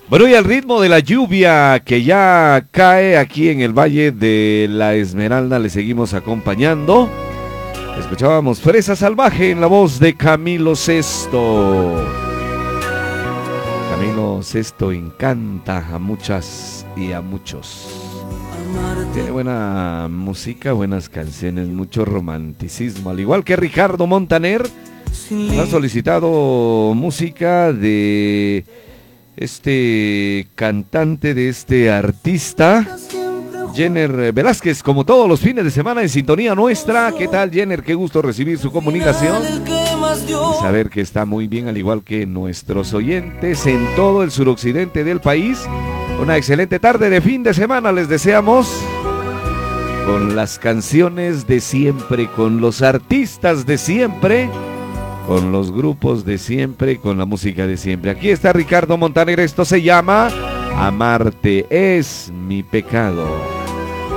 Bueno, y al ritmo de la lluvia que ya cae aquí en el Valle de la Esmeralda, le seguimos acompañando. Escuchábamos Fresa Salvaje en la voz de Camilo Sesto. Camilo Sesto encanta a muchas y a muchos. Tiene buena música, buenas canciones, mucho romanticismo. Al igual que Ricardo Montaner, nos ha solicitado música de este cantante, de este artista, Jenner Velázquez, como todos los fines de semana en sintonía nuestra. ¿Qué tal, Jenner? Qué gusto recibir su comunicación y saber que está muy bien, al igual que nuestros oyentes en todo el suroccidente del país. Una excelente tarde de fin de semana les deseamos, con las canciones de siempre, con los artistas de siempre, con los grupos de siempre, con la música de siempre. Aquí está Ricardo Montaner, esto se llama Amarte es mi pecado.